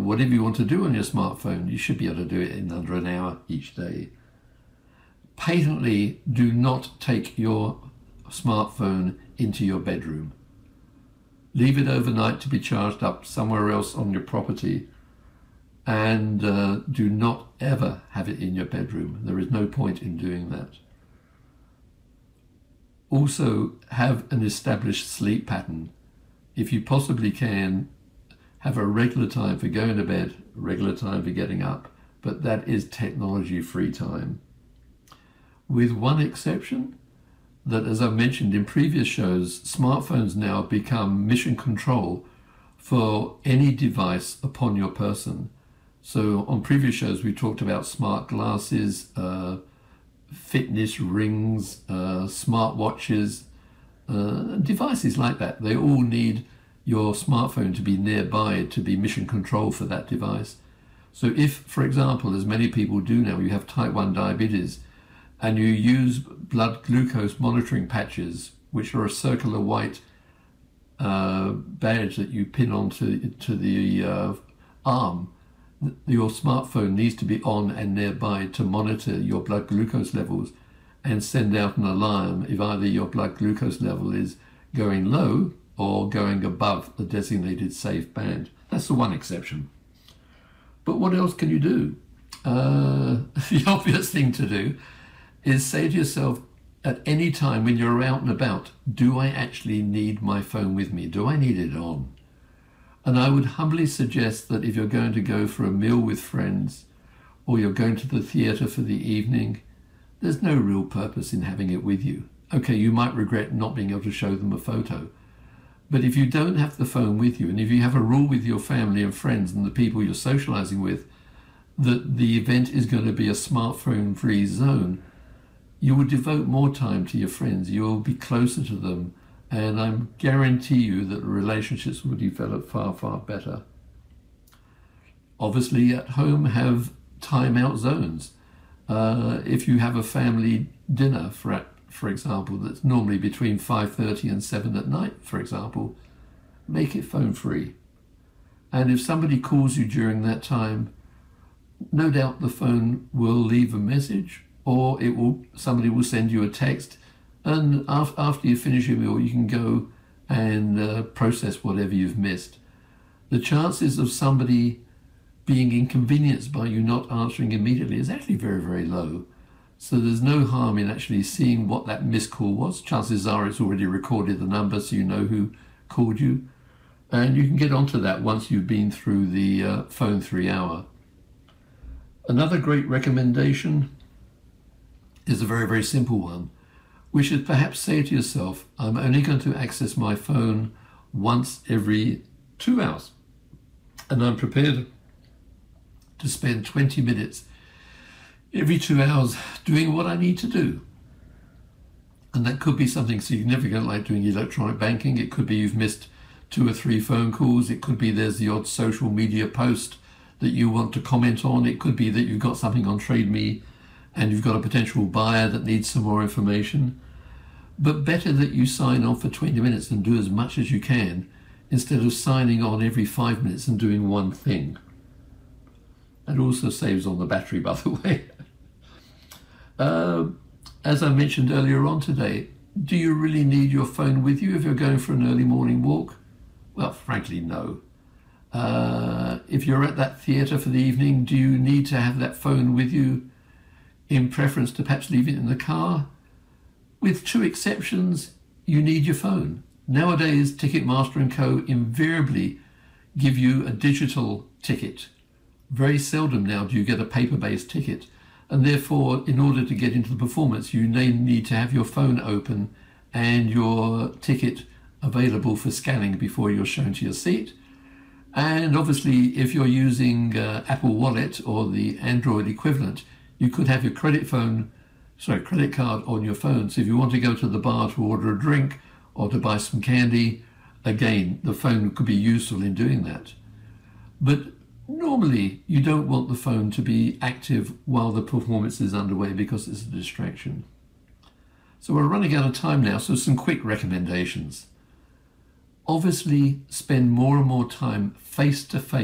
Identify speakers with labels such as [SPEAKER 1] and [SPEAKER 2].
[SPEAKER 1] whatever you want to do on your smartphone, you should be able to do it in under an hour each day. Patently do not take your smartphone into your bedroom. Leave it overnight to be charged up somewhere else on your property, and do not ever have it in your bedroom. There is no point in doing that. Also, have an established sleep pattern. If you possibly can, have a regular time for going to bed, a regular time for getting up, but that is technology-free time. With one exception, that as I've mentioned in previous shows, smartphones now become mission control for any device upon your person. So on previous shows we talked about smart glasses, fitness rings, smart watches, devices like that. They all need your smartphone to be nearby to be mission control for that device. So if, for example, as many people do now, you have type 1 diabetes and you use blood glucose monitoring patches, which are a circular white badge that you pin onto the arm, your smartphone needs to be on and nearby to monitor your blood glucose levels and send out an alarm if either your blood glucose level is going low or going above the designated safe band. That's the one exception. But what else can you do? The obvious thing to do is say to yourself at any time when you're out and about, do I actually need my phone with me? Do I need it on? And I would humbly suggest that if you're going to go for a meal with friends or you're going to the theatre for the evening, there's no real purpose in having it with you. Okay, you might regret not being able to show them a photo. But if you don't have the phone with you, and if you have a rule with your family and friends and the people you're socializing with, that the event is going to be a smartphone-free zone, you will devote more time to your friends. You will be closer to them. And I guarantee you that the relationships will develop far, far better. Obviously, at home, have time-out zones. If you have a family dinner, for example, that's normally between 5:30 and 7 at night, for example, make it phone-free. And if somebody calls you during that time, no doubt the phone will leave a message, or somebody will send you a text. And after you finish your meal, you can go and process whatever you've missed. The chances of somebody being inconvenienced by you not answering immediately is actually very, very low. So there's no harm in actually seeing what that missed call was. Chances are it's already recorded the number so you know who called you. And you can get onto that once you've been through the phone-free hour. Another great recommendation is a very, very simple one, which is perhaps say to yourself, I'm only going to access my phone once every 2 hours. And I'm prepared to spend 20 minutes every 2 hours doing what I need to do. And that could be something significant like doing electronic banking. It could be you've missed 2 or 3 phone calls. It could be there's the odd social media post that you want to comment on. It could be that you've got something on TradeMe and you've got a potential buyer that needs some more information. But better that you sign on for 20 minutes and do as much as you can instead of signing on every 5 minutes and doing one thing. That also saves on the battery, by the way. As I mentioned earlier on today, do you really need your phone with you if you're going for an early morning walk? Well, frankly, no. If you're at that theatre for the evening, do you need to have that phone with you in preference to perhaps leave it in the car? With 2 exceptions, you need your phone. Nowadays, Ticketmaster and Co. invariably give you a digital ticket. Very seldom now do you get a paper-based ticket. And therefore, in order to get into the performance, you need to have your phone open and your ticket available for scanning before you're shown to your seat. And obviously, if you're using Apple Wallet or the Android equivalent, you could have your credit card on your phone. So if you want to go to the bar to order a drink or to buy some candy, again, the phone could be useful in doing that. But normally, you don't want the phone to be active while the performance is underway because it's a distraction. So we're running out of time now, so some quick recommendations. Obviously, spend more and more time face-to-face